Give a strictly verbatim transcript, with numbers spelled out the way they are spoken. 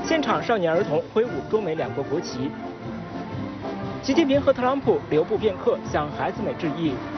现场少年儿童挥舞中美两国国旗。习近平和特朗普留步片刻，向孩子们致意。